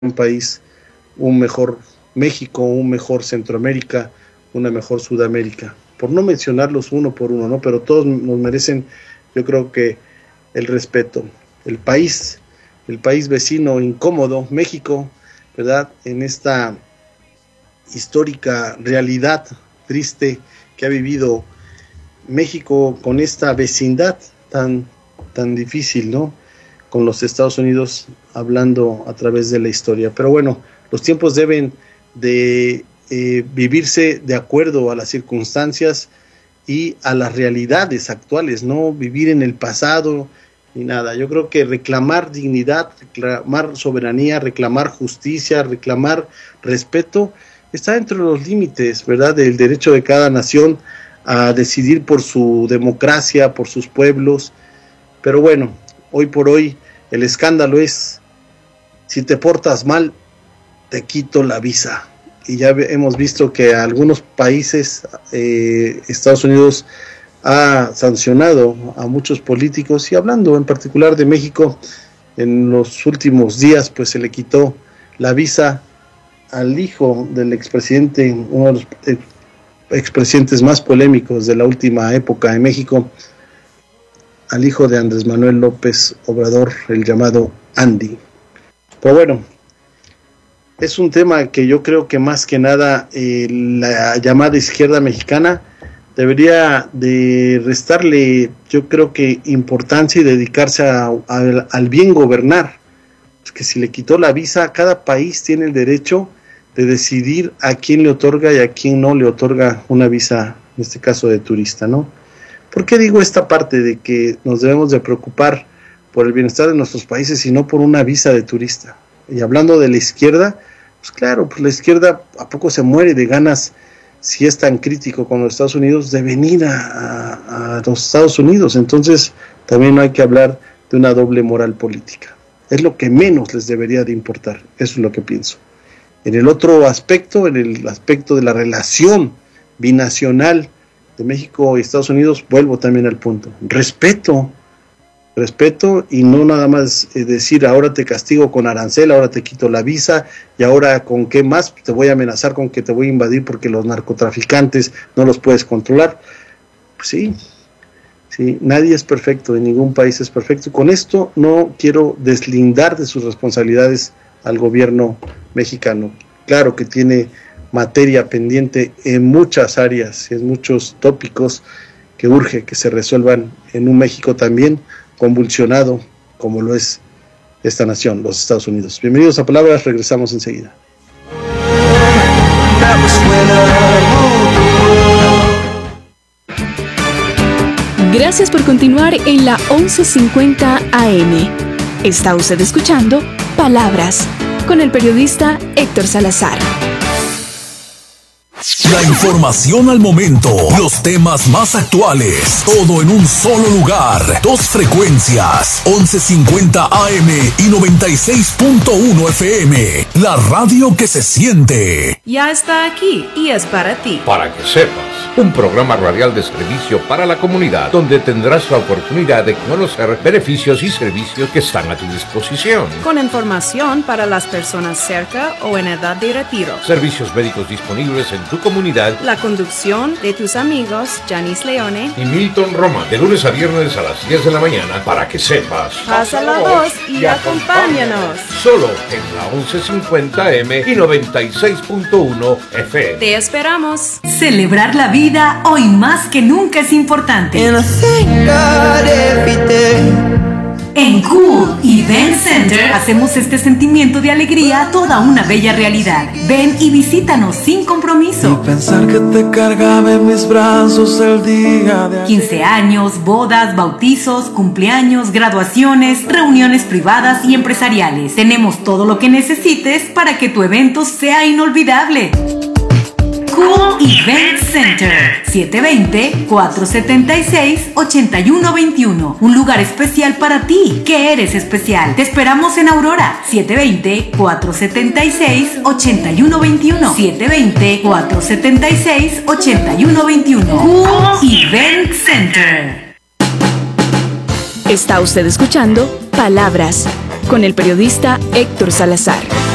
un país, un mejor México, un mejor Centroamérica, una mejor Sudamérica. Por no mencionarlos uno por uno, ¿no? Pero todos nos merecen, yo creo que el respeto. El país vecino incómodo, México, ¿verdad? En esta histórica realidad triste que ha vivido México con esta vecindad tan difícil, ¿no? Con los Estados Unidos hablando a través de la historia. Pero bueno, los tiempos deben de vivirse de acuerdo a las circunstancias y a las realidades actuales, no vivir en el pasado ni nada. Yo creo que reclamar dignidad, reclamar soberanía, reclamar justicia, reclamar respeto, está dentro de los límites, ¿verdad?, del derecho de cada nación a decidir por su democracia, por sus pueblos. Pero bueno, hoy por hoy el escándalo es: si te portas mal, te quito la visa. Y ya hemos visto que algunos países, Estados Unidos ha sancionado a muchos políticos, y hablando en particular de México, en los últimos días pues se le quitó la visa al hijo del expresidente, uno de los expresidentes más polémicos de la última época en México, al hijo de Andrés Manuel López Obrador, el llamado Andy. Pero bueno, es un tema que yo creo que más que nada la llamada izquierda mexicana debería de restarle, yo creo que importancia, y dedicarse al bien gobernar. Es que si le quitó la visa, cada país tiene el derecho de decidir a quién le otorga y a quién no le otorga una visa, en este caso de turista, ¿no? ¿Por qué digo esta parte de que nos debemos de preocupar por el bienestar de nuestros países y no por una visa de turista? Y hablando de la izquierda, pues claro, pues la izquierda a poco se muere de ganas, si es tan crítico con los Estados Unidos, de venir a los Estados Unidos. Entonces también no hay que hablar de una doble moral política. Es lo que menos les debería de importar, eso es lo que pienso. En el otro aspecto, en el aspecto de la relación binacional de México y Estados Unidos, vuelvo también al punto: respeto, y no nada más decir ahora te castigo con arancel, ahora te quito la visa, y ahora con qué más, te voy a amenazar con que te voy a invadir porque los narcotraficantes no los puedes controlar. Pues sí, nadie es perfecto, y ningún país es perfecto. Con esto no quiero deslindar de sus responsabilidades al gobierno mexicano. Claro que tiene materia pendiente en muchas áreas, en muchos tópicos que urge que se resuelvan en un México también convulsionado como lo es esta nación, los Estados Unidos. Bienvenidos a Palabras, regresamos enseguida. Gracias por continuar en la 1150 AM. Está usted escuchando Palabras con el periodista Héctor Salazar. La información al momento, los temas más actuales, todo en un solo lugar. Dos frecuencias, 1150 AM y 96.1 FM. La radio que se siente. Ya está aquí y es para ti. Para que sepas, un programa radial de servicio para la comunidad, donde tendrás la oportunidad de conocer beneficios y servicios que están a tu disposición. Con información para las personas cerca o en edad de retiro. Servicios médicos disponibles en tu comunidad. La conducción de tus amigos Janice Leone y Milton Roma, de lunes a viernes a las 10 de la mañana, para que sepas. Pasa la voz y acompáñanos. Solo en la 1150 M y 96.1 FM. Te esperamos. Celebrar la vida hoy más que nunca es importante. En Cool Event Center hacemos este sentimiento de alegría toda una bella realidad. Ven y visítanos sin compromiso. Y pensar que te cargaba en mis brazos el día de 15 años, bodas, bautizos, cumpleaños, graduaciones, reuniones privadas y empresariales. Tenemos todo lo que necesites para que tu evento sea inolvidable. Cool Event Center, 720-476-8121. Un lugar especial para ti, que eres especial. Te esperamos en Aurora, 720-476-8121. 720-476-8121. Cool Event Center. Está usted escuchando Palabras con el periodista Héctor Salazar.